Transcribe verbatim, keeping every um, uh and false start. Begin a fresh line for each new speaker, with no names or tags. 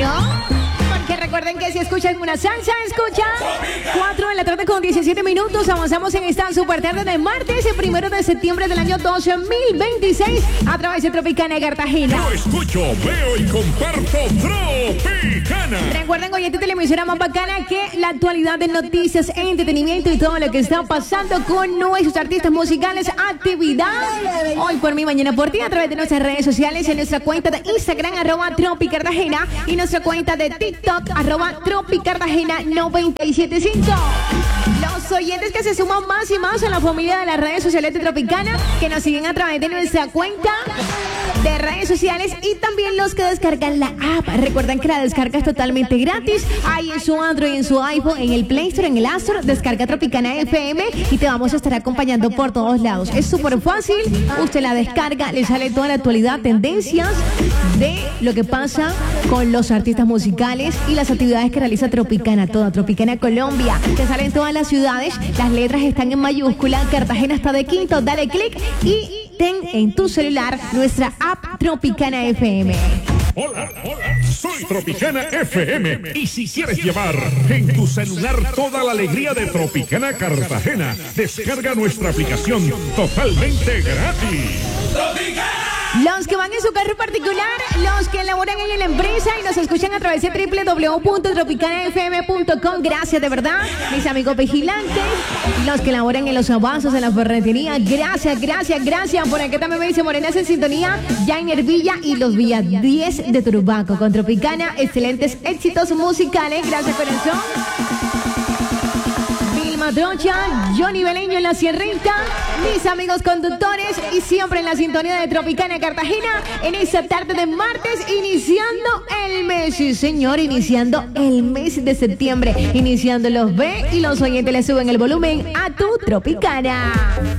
¿no? Porque recuerden que si escuchan una salsa, escucha cuatro de la tarde con diecisiete minutos. Avanzamos en esta super tarde de martes, el primero de septiembre del año dos mil veintiséis, a través de Tropicana Cartagena.
Yo escucho, veo y comparto Tropicana.
Recuerden, oyente, televisora más bacana que la actualidad de noticias, entretenimiento y todo lo que está pasando con nuestros artistas musicales, actividad. Hoy por mí, mañana por ti, a través de nuestras redes sociales, en nuestra cuenta de Instagram, arroba Tropicartagena, y nuestra cuenta de TikTok, arroba Tropicartagena noventa y siete punto cinco. Los oyentes que se suman más y más a la familia de las redes sociales de Tropicana, que nos siguen a través de nuestra cuenta de redes sociales, y también los que descargan la app. Recuerden que la descarga es totalmente gratis. Ahí en su Android, en su iPhone, en el Play Store, en el App Store, descarga Tropicana F M y te vamos a estar acompañando por todos lados. Es súper fácil. Usted la descarga, le sale toda la actualidad, tendencias de lo que pasa con los artistas musicales y las actividades que realiza Tropicana, toda Tropicana Colombia. Te salen todas las ciudades, las letras están en mayúscula, Cartagena está de quinto, dale clic y ten en tu celular nuestra app Tropicana F M.
Hola, hola, soy Tropicana F M. Y si quieres llevar en tu celular toda la alegría de Tropicana Cartagena, descarga nuestra aplicación totalmente gratis.
Tropicana.
Los que van en su carro particular, los que laboran en la empresa y nos escuchan a través de doble u doble u doble u punto tropicana f m punto com, gracias de verdad, mis amigos vigilantes, los que laboran en los avanzos, en la ferretería, gracias, gracias, gracias. Por aquí también me dice Morenas en sintonía, Jainer Villa y los Villa diez de Turbaco con Tropicana, excelentes éxitos musicales, gracias corazón. Trocha, Johnny Beleño en la Sierrita, mis amigos conductores y siempre en la sintonía de Tropicana Cartagena en esta tarde de martes, iniciando el mes, sí señor, iniciando el mes de septiembre, iniciando los B y los oyentes le suben el volumen a tu Tropicana.